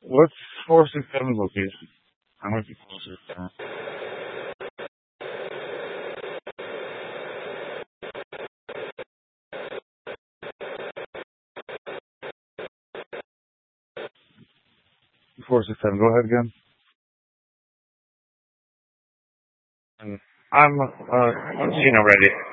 What's 467 location? I might be closer to that. 467. Go ahead again. I'm, I'm seeing already.